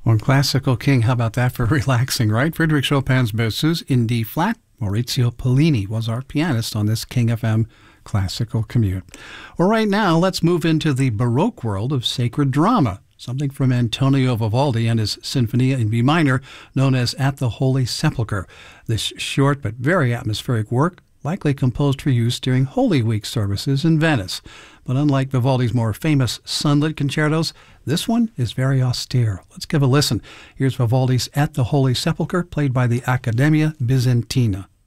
One classical king, how about that for relaxing, right? Frédéric Chopin's Berceuse in D flat. Maurizio Pollini was our pianist on this King FM classical commute. Well, right now, let's move into the Baroque world of sacred drama. Something from Antonio Vivaldi and his Sinfonia in B minor, known as At the Holy Sepulchre. This short but very atmospheric work likely composed for use during Holy Week services in Venice. But unlike Vivaldi's more famous sunlit concertos, this one is very austere. Let's give a listen. Here's Vivaldi's At the Holy Sepulchre, played by the Accademia Bizantina.